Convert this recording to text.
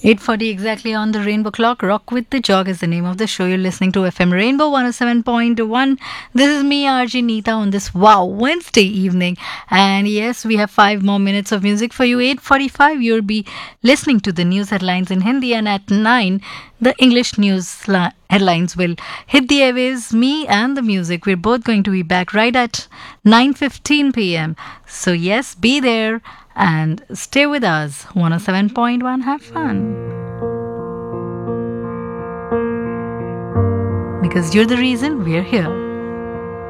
8:40 exactly on the Rainbow Clock. Rock with the Jog is the name of the show. You're listening to FM Rainbow 107.1. This is me, RJ Neeta, on this Wednesday evening. And yes, we have 5 more minutes of music for you. 8:45, you'll be listening to the news headlines in Hindi, and at 9, the English headlines will hit the airwaves. Me and the music, we're both going to be back right at 9:15 p.m. So yes, be there and stay with us. 107.1, have fun. Because you're the reason we're here.